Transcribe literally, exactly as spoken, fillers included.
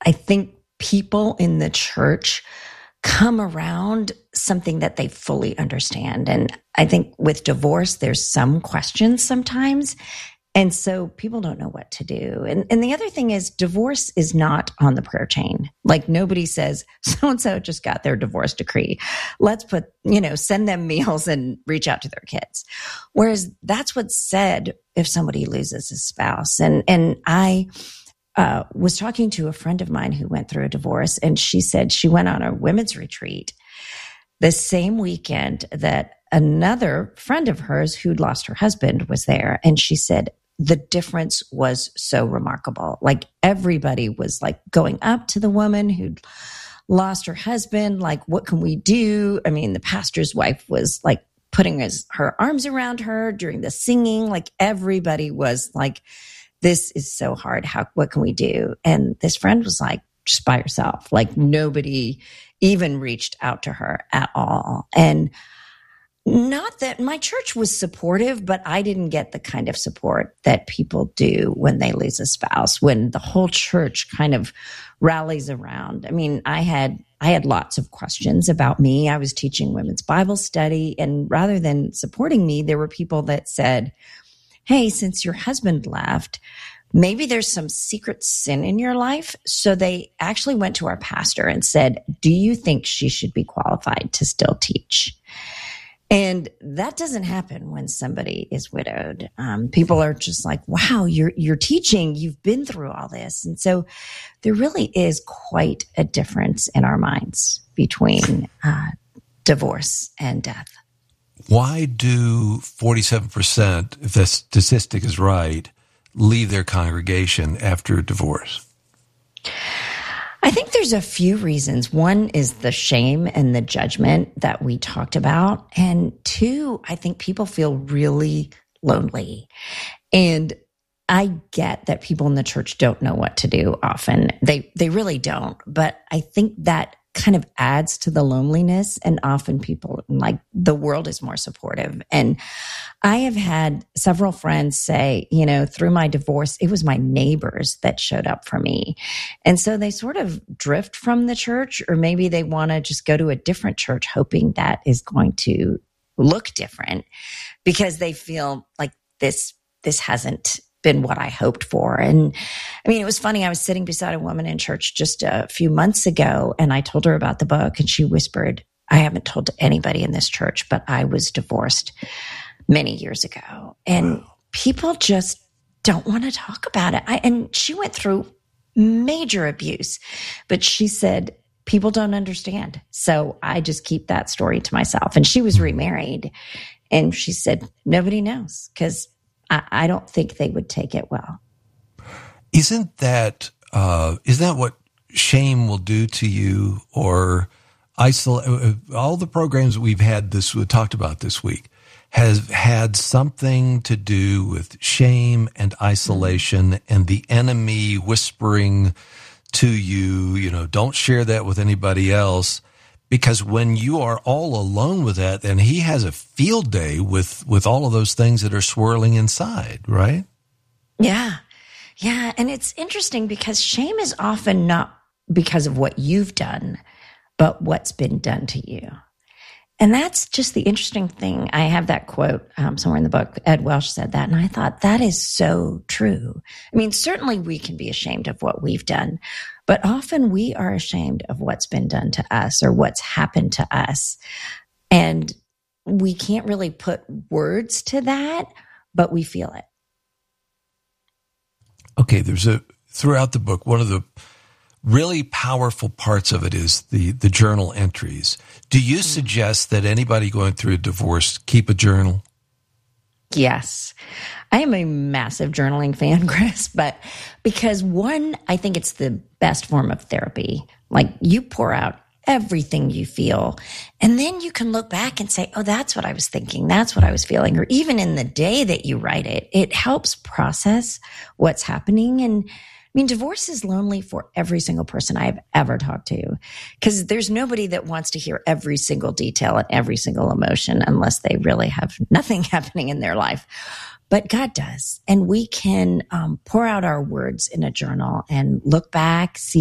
I think people in the church come around something that they fully understand. And I think with divorce, there's some questions sometimes. And so people don't know what to do. And, and the other thing is divorce is not on the prayer chain. Like nobody says, so-and-so just got their divorce decree. Let's put, you know, send them meals and reach out to their kids. Whereas that's what's said if somebody loses a spouse. And, and I uh, was talking to a friend of mine who went through a divorce, and she said she went on a women's retreat the same weekend that another friend of hers who'd lost her husband was there. And she said, the difference was so remarkable. Like everybody was like going up to the woman who'd lost her husband. Like, what can we do? I mean, the pastor's wife was like putting his, her arms around her during the singing. Like everybody was like, this is so hard. How, what can we do? And this friend was like, just by herself. Like nobody even reached out to her at all. And not that my church was supportive, but I didn't get the kind of support that people do when they lose a spouse, when the whole church kind of rallies around. I mean, I had I had lots of questions about me. I was teaching women's Bible study, and rather than supporting me, there were people that said, hey, since your husband left, maybe there's some secret sin in your life. So they actually went to our pastor and said, do you think she should be qualified to still teach? And that doesn't happen when somebody is widowed. Um, people are just like, wow, you're, you're teaching, you've been through all this. And so there really is quite a difference in our minds between uh, divorce and death. Why do forty-seven percent, if that statistic is right, leave their congregation after a divorce? I think there's a few reasons. One is the shame and the judgment that we talked about. And two, I think people feel really lonely. And I get that people in the church don't know what to do often. They they really don't. But I think that kind of adds to the loneliness. And often people, like, the world is more supportive. And I have had several friends say, you know, through my divorce, it was my neighbors that showed up for me. And so they sort of drift from the church, or maybe they want to just go to a different church hoping that is going to look different because they feel like this, this hasn't been what I hoped for. And I mean, it was funny. I was sitting beside a woman in church just a few months ago, and I told her about the book, and she whispered, I haven't told anybody in this church, but I was divorced many years ago. And wow. People just don't want to talk about it. I, and she went through major abuse, but she said, people don't understand. So I just keep that story to myself. And she was remarried, and she said, nobody knows, because I, I don't think they would take it well. Isn't that, uh, isn't that what shame will do to you, or isolate? All the programs we've had this, we talked about this week, has had something to do with shame and isolation, mm-hmm. and the enemy whispering to you, you know, don't share that with anybody else. Because when you are all alone with that, then he has a field day with, with all of those things that are swirling inside, right? Yeah. Yeah. And it's interesting because shame is often not because of what you've done, but what's been done to you. And that's just the interesting thing. I have that quote um, somewhere in the book. Ed Welsh said that, and I thought that is so true. I mean, certainly we can be ashamed of what we've done, but often we are ashamed of what's been done to us or what's happened to us. And we can't really put words to that, but we feel it. Okay, there's a, throughout the book, one of the really powerful parts of it is the, the journal entries. Do you suggest that anybody going through a divorce keep a journal? Yes. I am a massive journaling fan, Chris, but because one, I think it's the best form of therapy. Like, you pour out everything you feel, and then you can look back and say, oh, that's what I was thinking. That's what I was feeling. Or even in the day that you write it, it helps process what's happening. And I mean, divorce is lonely for every single person I've ever talked to, because there's nobody that wants to hear every single detail and every single emotion unless they really have nothing happening in their life. But God does. And we can um, pour out our words in a journal and look back, see